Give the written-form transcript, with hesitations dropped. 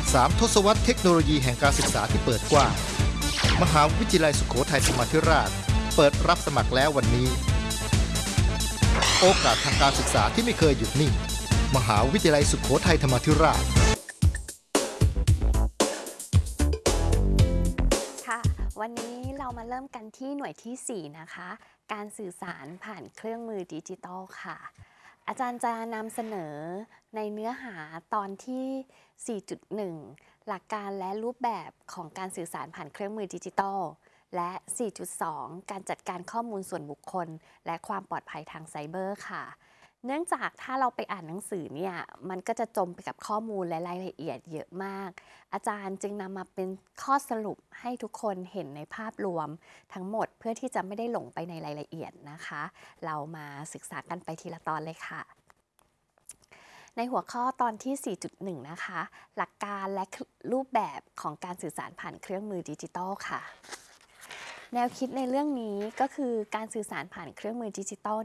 3 ทศวรรษเทคโนโลยีแห่งการศึกษาที่เปิดกว้างมหาวิทยาลัยสุโขทัยธรรมาธิราชเปิดรับสมัครแล้ววันนี้โอกาสทางการศึกษาที่ไม่เคยหยุดนิ่งมหาวิทยาลัยสุโขทัยธรรมาธิราชค่ะวันนี้เรามาเริ่มกันที่หน่วยที่ 4 นะคะการสื่อสารผ่านเครื่องมือดิจิทัลค่ะอาจารย์จะนำเสนอในเนื้อหาตอนที่ 4.1 หลักการและรูปแบบของการสื่อสารผ่านเครื่องมือดิจิทัลและ 4.2 การจัดการข้อมูลส่วนบุคคลและความปลอดภัยทางไซเบอร์ค่ะเนื่องจากถ้าเราไปอ่านหนังสือเนี่ยมันก็จะจมไปกับข้อมูลและรายละเอียดเยอะมากอาจารย์จึงนำมาเป็นข้อสรุปให้ทุกคนเห็นในภาพรวมทั้งหมดเพื่อที่จะไม่ได้หลงไปในรายละเอียดนะคะเรามาศึกษากันไปทีละตอนเลยค่ะในหัวข้อตอนที่ 4.1 นะคะหลักการและรูปแบบของการสื่อสารผ่านเครื่องมือดิจิทัลค่ะแนวคิดในเรื่องนี้ก็คือการสื่อสารผ่านเครื่องมือดิจิทัล